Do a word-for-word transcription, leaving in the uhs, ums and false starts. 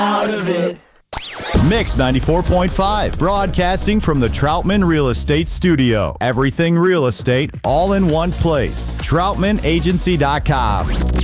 out of it. Mix ninety-four point five, broadcasting from the Troutman Real Estate Studio. Everything real estate, all in one place. Troutman Agency dot com.